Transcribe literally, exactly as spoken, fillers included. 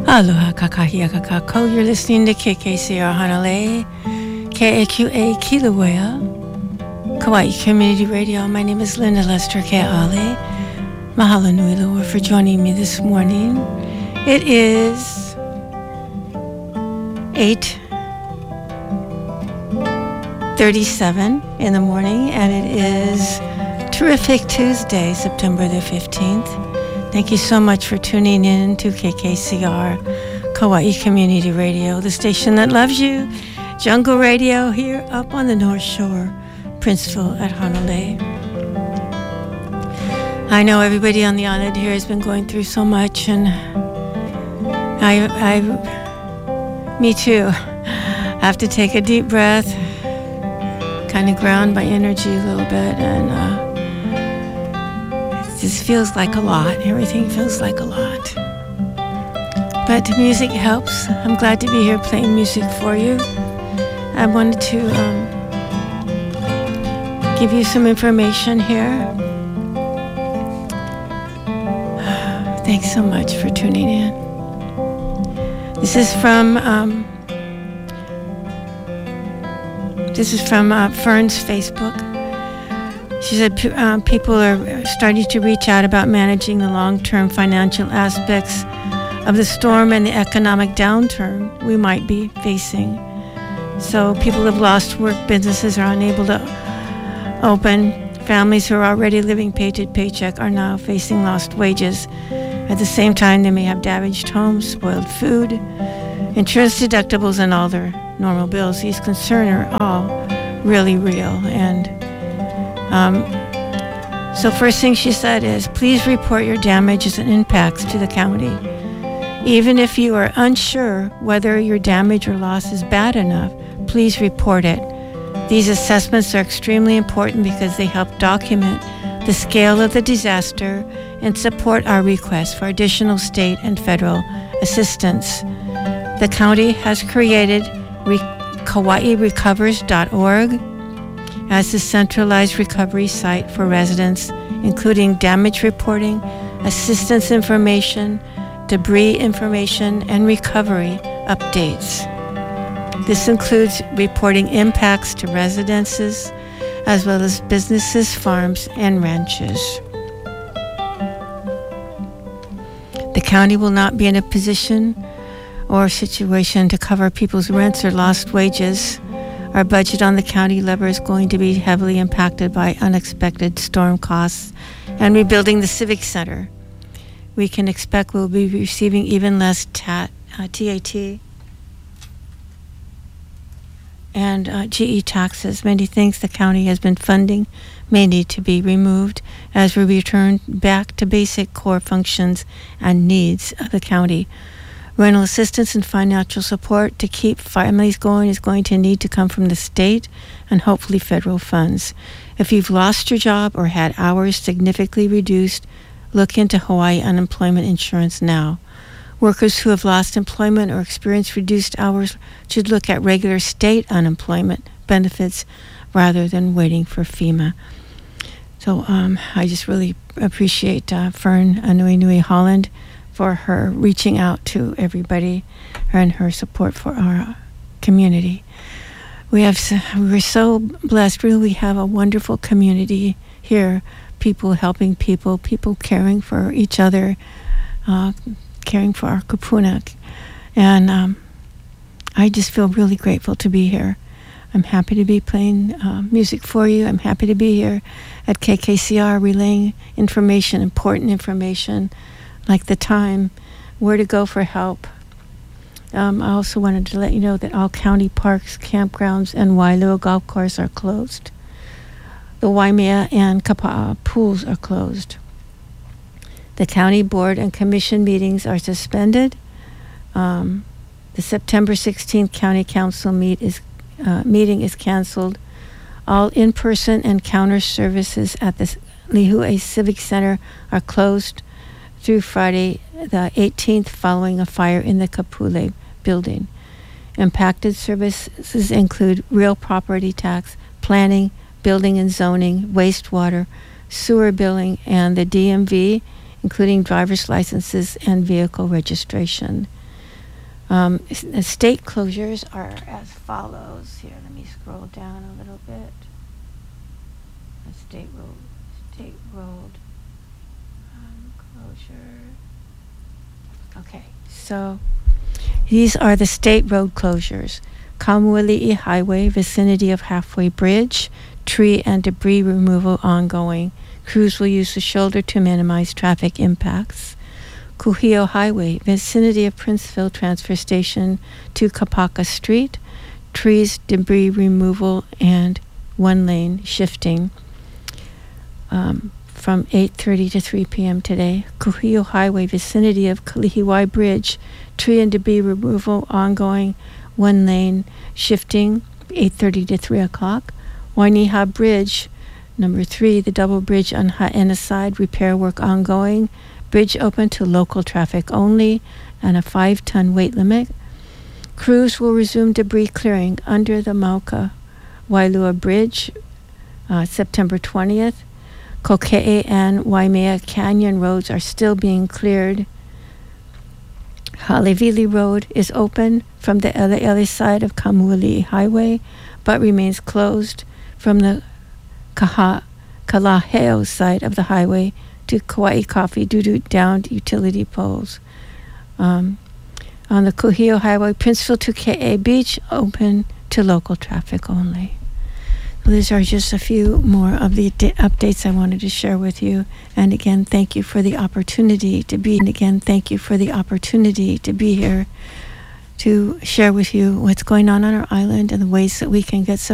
Aloha kakahia kakako. You're listening to K K C R Hanalei, K A Q A Kilauea, Kauai Community Radio. My name is Linda Lester Ke'ale. Mahalo nui loa for joining me this morning. It is eight thirty-seven in the morning, and it is terrific Tuesday, September the fifteenth. Thank you so much for tuning in to K K C R, Kauai Community Radio, the station that loves you. Jungle Radio here up on the North Shore, Princeville at Hanalei. I know everybody on the island here has been going through so much, and I, I, me too, have to take a deep breath, kind of ground my energy a little bit, and uh, this feels like a lot. Everything feels like a lot. But the music helps. I'm glad to be here playing music for you. I wanted to um, give you some information here. Thanks so much for tuning in. This is from um, this is from uh, Fern's Facebook. She said uh, people are starting to reach out about managing the long-term financial aspects of the storm and the economic downturn we might be facing. So people have lost work, businesses are unable to open, families who are already living paycheck to paycheck are now facing lost wages. At the same time, they may have damaged homes, spoiled food, insurance deductibles, and all their normal bills. These concerns are all really real. And Um, so first thing she said is, please report your damages and impacts to the county. Even if you are unsure whether your damage or loss is bad enough, please report it. These assessments are extremely important because they help document the scale of the disaster and support our request for additional state and federal assistance. The county has created Re- Kauai Recovers dot org as a centralized recovery site for residents, including damage reporting, assistance information, debris information, and recovery updates. This includes reporting impacts to residences, as well as businesses, farms, and ranches. The county will not be in a position or situation to cover people's rents or lost wages. Our budget on the county level is going to be heavily impacted by unexpected storm costs and rebuilding the Civic Center. We can expect we'll be receiving even less T A T, uh, T A T and uh, G E taxes. Many things the county has been funding may need to be removed as we return back to basic core functions and needs of the county. Rental assistance and financial support to keep families going is going to need to come from the state and hopefully federal funds. If you've lost your job or had hours significantly reduced, look into Hawaii unemployment insurance now. Workers who have lost employment or experienced reduced hours should look at regular state unemployment benefits rather than waiting for FEMA. So um, I just really appreciate uh, Fern Anui Nui Holland for her reaching out to everybody and her support for our community. We have, we're so blessed. Really, we have a wonderful community here. People helping people, people caring for each other, uh, caring for our kupuna. And um, I just feel really grateful to be here. I'm happy to be playing uh, music for you. I'm happy to be here at K K C R relaying information, important information, like the time, where to go for help. Um, I also wanted to let you know that all county parks, campgrounds, and Wailua golf course are closed. The Waimea and Kapa'a pools are closed. The county board and commission meetings are suspended. Um, the September sixteenth county council meet is, uh, meeting is canceled. All in-person and counter services at the Lihue Civic Center are closed through Friday the eighteenth following a fire in the Kapule building. Impacted services include real property tax, planning, building and zoning, wastewater, sewer billing, and the D M V, including driver's licenses and vehicle registration. Um, s- the state closures are as follows. Here, let me scroll down a little bit. The state road, state road um, closure. Okay, so these are the state road closures. Kamuali'i Highway, vicinity of Halfway Bridge, tree and debris removal ongoing. Crews will use the shoulder to minimize traffic impacts. Kuhio Highway, vicinity of Princeville Transfer Station to Kapaka Street, trees, debris removal, and one lane shifting um, from eight thirty to three p.m. today. Kuhio Highway, vicinity of Kalihiwai Bridge, tree and debris removal ongoing, one lane shifting, eight thirty to three o'clock. Wainiha Bridge, number three, the double bridge on Ha'ena side, repair work ongoing, bridge open to local traffic only, and a five-ton weight limit. Crews will resume debris clearing under the Mauka Wailua Bridge uh, September twentieth. Kokee and Waimea Canyon roads are still being cleared. Halevili Road is open from the Eleele side of Kamuali'i Highway, but remains closed from the Kaha, Kalaheo side of the highway to Kauai Coffee due to downed utility poles. Um, on the Kuhio Highway, Princeville to K A Beach, open to local traffic only. So these are just a few more of the di- updates I wanted to share with you. And again, thank you for the opportunity to be. And again, thank you for the opportunity to be here to share with you what's going on on our island and the ways that we can get support.